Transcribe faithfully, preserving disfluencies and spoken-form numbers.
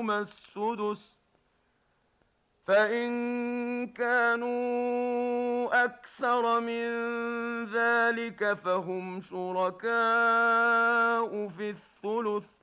فلهما السدس، فإن كانوا أكثر من ذلك فهم شركاء في الثلث،